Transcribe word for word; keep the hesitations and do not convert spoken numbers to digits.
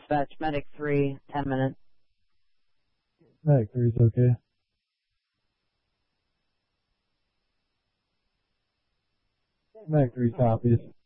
dispatch, medic three, ten minutes. Medic three's okay. Medic three copies.